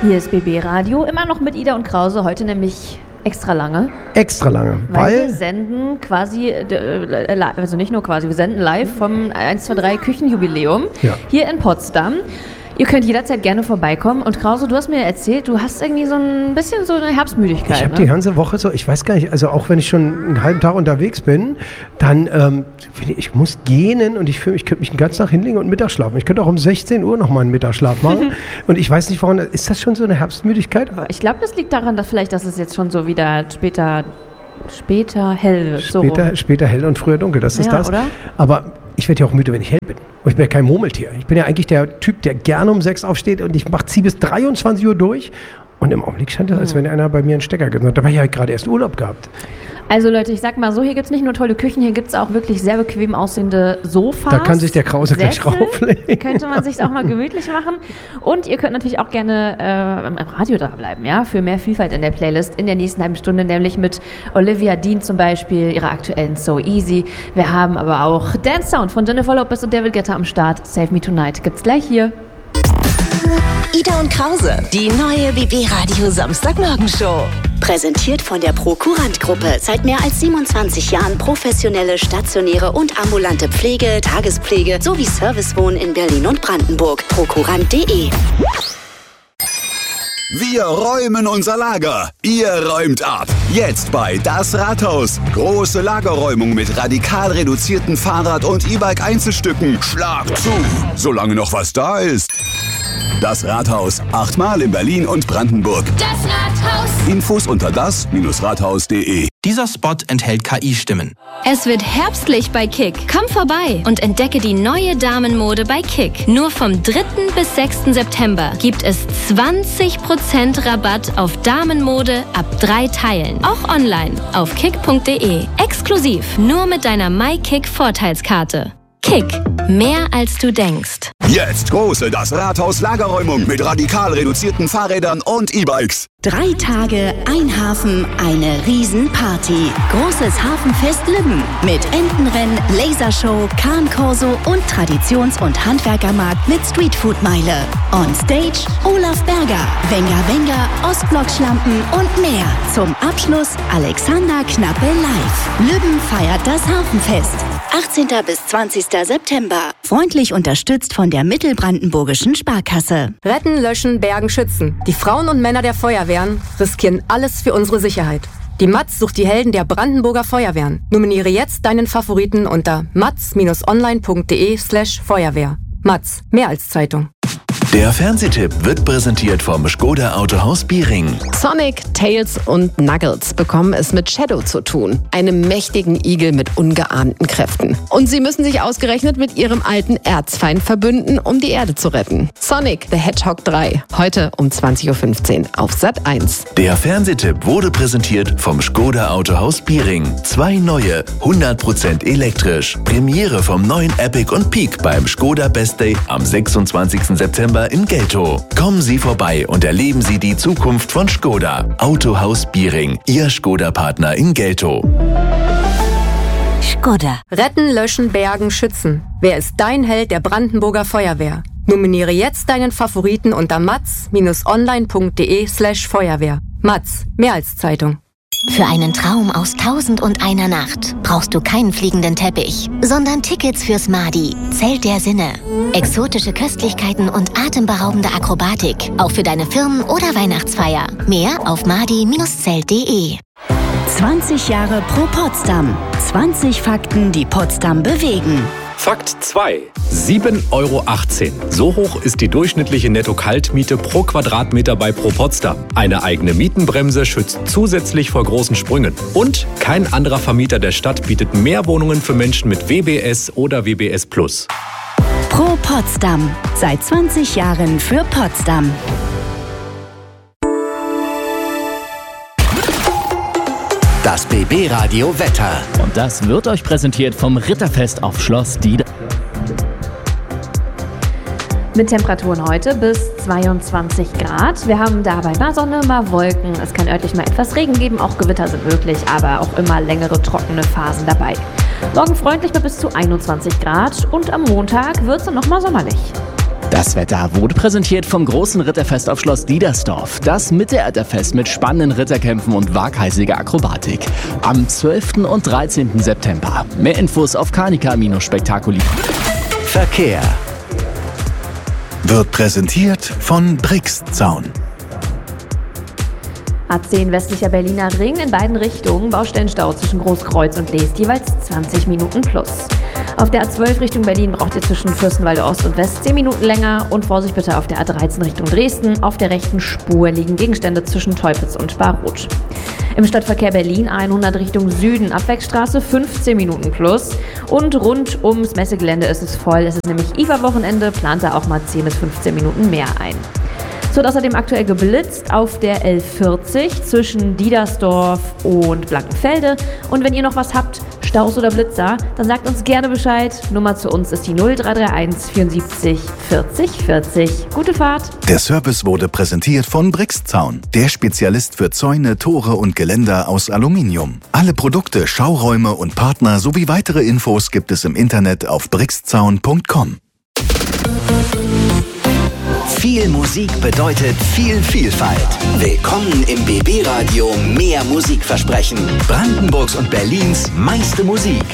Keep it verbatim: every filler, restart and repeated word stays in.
Hier ist B B Radio, immer noch mit Ida und Krause, heute nämlich extra lange. Extra lange, weil... weil wir senden quasi, äh, also nicht nur quasi, wir senden live vom eins zwei drei Küchenjubiläum ja. hier in Potsdam. Ihr könnt jederzeit gerne vorbeikommen. Und Krause, du hast mir erzählt, du hast irgendwie so ein bisschen so eine Herbstmüdigkeit. Ich habe ne? die ganze Woche so, ich weiß gar nicht, also auch wenn ich schon einen halben Tag unterwegs bin, dann, ähm, ich muss gähnen und ich fühle, ich könnte mich den ganzen Tag hinlegen und Mittag schlafen. Ich könnte auch um sechzehn Uhr nochmal einen Mittagsschlaf machen. Und ich weiß nicht, warum, ist das schon so eine Herbstmüdigkeit? Ich glaube, das liegt daran, dass vielleicht, dass es jetzt schon so wieder später, später hell wird. So Später, rum. später hell und früher dunkel, das ist ja, das. Oder? Aber ich werde ja auch müde, wenn ich hell bin. Und ich bin ja kein Murmeltier. Ich bin ja eigentlich der Typ, der gerne um sechs aufsteht und ich mache ziehe bis dreiundzwanzig Uhr durch. Und im Augenblick scheint es, als wenn einer bei mir einen Stecker gibt. Und dabei habe ich gerade erst Urlaub gehabt. Also Leute, ich sag mal so, hier gibt es nicht nur tolle Küchen, hier gibt es auch wirklich sehr bequem aussehende Sofas. Da kann sich der Krause gleich Sessel, rauflegen. Könnte man sich auch mal gemütlich machen. Und ihr könnt natürlich auch gerne äh, im Radio dranbleiben, ja, für mehr Vielfalt in der Playlist in der nächsten halben Stunde, nämlich mit Olivia Dean zum Beispiel, ihrer aktuellen So Easy. Wir haben aber auch Dance Sound von Jennifer Lopez und David Guetta am Start. Save Me Tonight gibt's gleich hier. Ida und Krause, die neue B B Radio Samstagmorgenshow. Präsentiert von der Prokurant-Gruppe. Seit mehr als siebenundzwanzig Jahren professionelle, stationäre und ambulante Pflege, Tagespflege sowie Servicewohnen in Berlin und Brandenburg. Prokurant punkt de. Wir räumen unser Lager. Ihr räumt ab. Jetzt bei Das Rathaus. Große Lagerräumung mit radikal reduzierten Fahrrad- und E-Bike-Einzelstücken. Schlag zu, solange noch was da ist. Das Rathaus. Achtmal in Berlin und Brandenburg. Das Rathaus. Infos unter das Rathaus punkt de. Dieser Spot enthält K I-Stimmen. Es wird herbstlich bei Kick. Komm vorbei und entdecke die neue Damenmode bei Kick. Nur vom dritten bis sechsten September gibt es zwanzig Prozent Rabatt auf Damenmode ab drei Teilen. Auch online auf kick punkt de. Exklusiv nur mit deiner MyKick-Vorteilskarte. Kick. Mehr als du denkst. Jetzt große Das Rathaus Lagerräumung mit radikal reduzierten Fahrrädern und E-Bikes. Drei Tage, ein Hafen, eine Riesenparty. Großes Hafenfest Lübben mit Entenrennen, Lasershow, Kahnkorso und Traditions- und Handwerkermarkt mit Streetfood-Meile. On Stage Olaf Berger, Wenger Wenger, Ostblock-Schlampen und mehr. Zum Abschluss Alexander Knappe live. Lübben feiert das Hafenfest. achtzehnten bis zwanzigsten September. Freundlich unterstützt von der Mittelbrandenburgischen Sparkasse. Retten, löschen, bergen, schützen. Die Frauen und Männer der Feuerwehren riskieren alles für unsere Sicherheit. Die M A Z sucht die Helden der Brandenburger Feuerwehren. Nominiere jetzt deinen Favoriten unter matz online punkt de slash Feuerwehr. M A Z, mehr als Zeitung. Der Fernsehtipp wird präsentiert vom Skoda Autohaus Biering. Sonic, Tails und Knuckles bekommen es mit Shadow zu tun, einem mächtigen Igel mit ungeahnten Kräften. Und sie müssen sich ausgerechnet mit ihrem alten Erzfeind verbünden, um die Erde zu retten. Sonic the Hedgehog drei, heute um zwanzig Uhr fünfzehn auf Sat eins. Der Fernsehtipp wurde präsentiert vom Skoda Autohaus Biering. Zwei neue, hundert Prozent elektrisch. Premiere vom neuen Epic und Peak beim Skoda Best Day am sechsundzwanzigsten September in Geltow. Kommen Sie vorbei und erleben Sie die Zukunft von Skoda. Autohaus Biering, Ihr Skoda-Partner in Geltow. Skoda. Retten, löschen, bergen, schützen. Wer ist dein Held der Brandenburger Feuerwehr? Nominiere jetzt deinen Favoriten unter matz online punkt de slash Feuerwehr. M A Z, mehr als Zeitung. Für einen Traum aus Tausend und einer Nacht brauchst du keinen fliegenden Teppich, sondern Tickets fürs Madi, Zelt der Sinne. Exotische Köstlichkeiten und atemberaubende Akrobatik, auch für deine Firmen- oder Weihnachtsfeier. Mehr auf madi Zelt punkt de. zwanzig Jahre Pro Potsdam. zwanzig Fakten, die Potsdam bewegen. Fakt zwei. sieben Euro achtzehn. So hoch ist die durchschnittliche Netto-Kaltmiete pro Quadratmeter bei Pro Potsdam. Eine eigene Mietenbremse schützt zusätzlich vor großen Sprüngen. Und kein anderer Vermieter der Stadt bietet mehr Wohnungen für Menschen mit W B S oder W B S Plus. Pro Potsdam. Seit zwanzig Jahren für Potsdam. Das B B Radio Wetter. Und das wird euch präsentiert vom Ritterfest auf Schloss Diede. Mit Temperaturen heute bis zweiundzwanzig Grad. Wir haben dabei mal Sonne, mal Wolken. Es kann örtlich mal etwas Regen geben, auch Gewitter sind möglich, aber auch immer längere trockene Phasen dabei. Morgen freundlich bei bis zu einundzwanzig Grad und am Montag wird es dann nochmal sommerlich. Das Wetter wurde präsentiert vom großen Ritterfest auf Schloss Diedersdorf. Das Mittelalterfest mit spannenden Ritterkämpfen und waghalsiger Akrobatik. Am zwölften und dreizehnten September. Mehr Infos auf Canica-Spektakuli. Verkehr Wird präsentiert von Brixzaun. A zehn westlicher Berliner Ring in beiden Richtungen. Baustellenstau zwischen Großkreuz und Leest, jeweils zwanzig Minuten plus. Auf der A zwölf Richtung Berlin braucht ihr zwischen Fürstenwalde Ost und West zehn Minuten länger. Und Vorsicht bitte auf der A dreizehn Richtung Dresden. Auf der rechten Spur liegen Gegenstände zwischen Teupitz und Barroth. Im Stadtverkehr Berlin hundert Richtung Süden, Abwegstraße fünfzehn Minuten plus. Und rund ums Messegelände ist es voll. Es ist nämlich I F A-Wochenende, plant da auch mal zehn bis fünfzehn Minuten mehr ein. Es wird außerdem aktuell geblitzt auf der L vierzig zwischen Diedersdorf und Blankenfelde. Und wenn ihr noch was habt, Staus oder Blitzer, dann sagt uns gerne Bescheid. Nummer zu uns ist die null drei drei eins vierundsiebzig vierzig vierzig. Gute Fahrt! Der Service wurde präsentiert von Brixzaun, der Spezialist für Zäune, Tore und Geländer aus Aluminium. Alle Produkte, Schauräume und Partner sowie weitere Infos gibt es im Internet auf brixzaun punkt com. Viel Musik bedeutet viel Vielfalt. Willkommen im B B Radio Mehr Musikversprechen. Brandenburgs und Berlins meiste Musik.